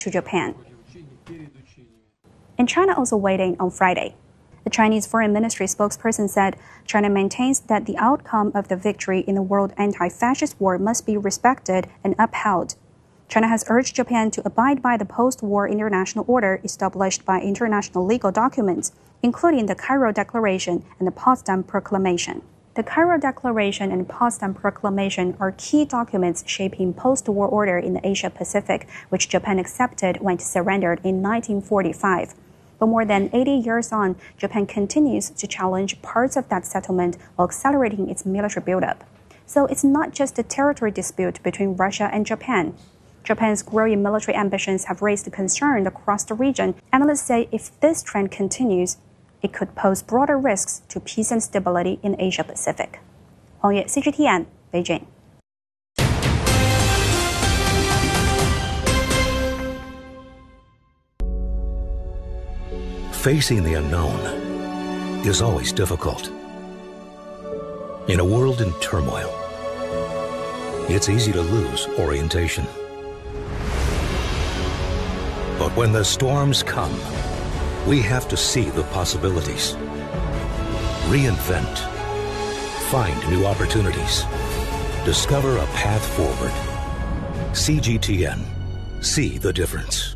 to Japan. And China also weighed in on Friday. The Chinese Foreign Ministry spokesperson said China maintains that the outcome of the victory in the world anti-fascist war must be respected and upheld. China has urged Japan to abide by the post-war international order established by international legal documents, including the Cairo Declaration and the Potsdam Proclamation. The Cairo Declaration and Potsdam Proclamation are key documents shaping post-war order in the Asia-Pacific, which Japan accepted when it surrendered in 1945. But more than 80 years on, Japan continues to challenge parts of that settlement while accelerating its military buildup. So it's not just a territory dispute between Russia and Japan. Japan's growing military ambitions have raised concern across the region. Analysts say if this trend continues, it could pose broader risks to peace and stability in the Asia-Pacific. Huang Yue, CGTN, Beijing. Facing the unknown is always difficult. In a world in turmoil, it's easy to lose orientation. But when the storms come, we have to see the possibilities, reinvent, find new opportunities, discover a path forward. CGTN. See the difference.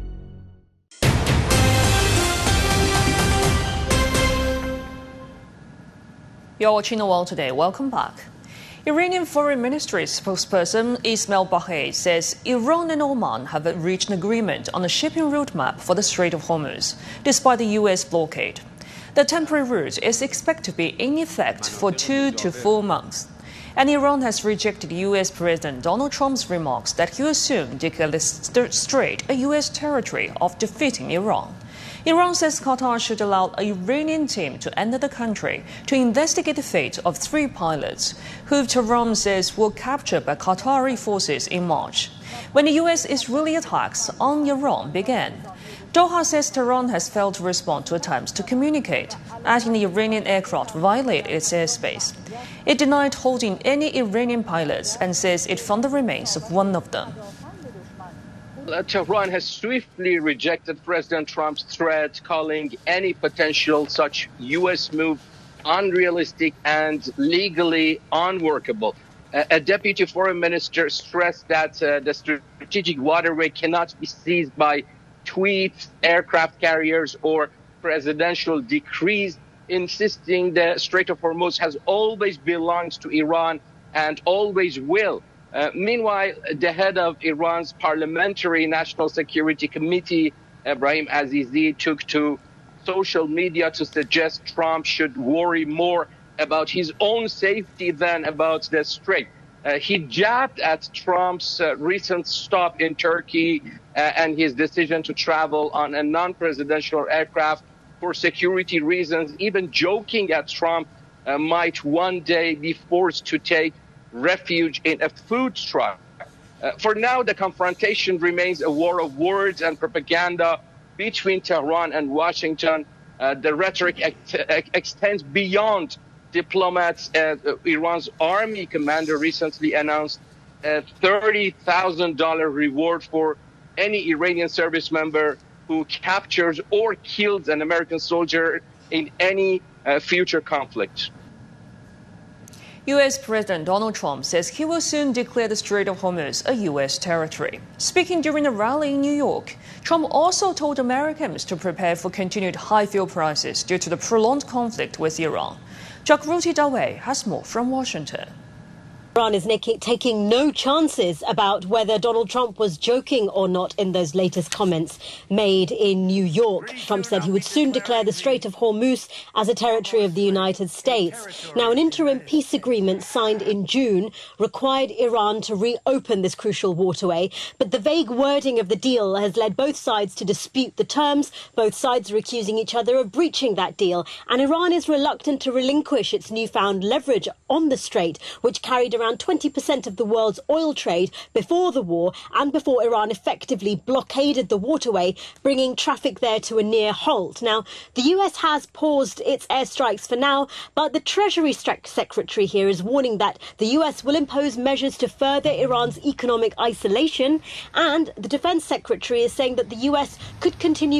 You're watching The World Today. Welcome back. Iranian Foreign Ministry spokesperson Ismail Baghei says Iran and Oman have reached an agreement on a shipping roadmap for the Strait of Hormuz, despite the U.S. blockade. The temporary route is expected to be in effect for 2 to 4 months. And Iran has rejected U.S. President Donald Trump's remarks that he will soon declare the strait a U.S. territory after defeating Iran. Iran says Qatar should allow an Iranian team to enter the country to investigate the fate of 3 pilots, who Tehran says were captured by Qatari forces in March, when the U.S.-Israeli attacks on Iran began. Doha says Tehran has failed to respond to attempts to communicate, adding the Iranian aircraft violated its airspace. It denied holding any Iranian pilots and says it found the remains of one of them. Tehran has swiftly rejected President Trump's threat, calling any potential such U.S. move unrealistic and legally unworkable. A deputy foreign minister stressed that the strategic waterway cannot be seized by tweets, aircraft carriers, or presidential decrees, insisting the Strait of Hormuz has always belonged to Iran and always will. Meanwhile, the head of Iran's Parliamentary National Security Committee, Ebrahim Azizi, took to social media to suggest Trump should worry more about his own safety than about the strait. He jabbed at Trump's recent stop in Turkey and his decision to travel on a non-presidential aircraft for security reasons, even joking at Trump might one day be forced to take refuge in a food truck. For now, the confrontation remains a war of words and propaganda between Tehran and Washington. The rhetoric extends beyond diplomats. Iran's army commander recently announced a $30,000 reward for any Iranian service member who captures or kills an American soldier in any future conflict. U.S. President Donald Trump says he will soon declare the Strait of Hormuz a U.S. territory. Speaking during a rally in New York, Trump also told Americans to prepare for continued high fuel prices due to the prolonged conflict with Iran. Jagroti Dawei has more from Washington. Iran is taking no chances about whether Donald Trump was joking or not in those latest comments made in New York. Trump said he would soon declare the Strait of Hormuz as a territory of the United States. Now, an interim peace agreement signed in June required Iran to reopen this crucial waterway, but the vague wording of the deal has led both sides to dispute the terms. Both sides are accusing each other of breaching that deal, and Iran is reluctant to relinquish its newfound leverage on the strait, which carried around around 20% of the world's oil trade before the war and before Iran effectively blockaded the waterway, bringing traffic there to a near halt. Now, the US has paused its airstrikes for now, but the Treasury Secretary here is warning that the US will impose measures to further Iran's economic isolation, and the Defense Secretary is saying that the US could continue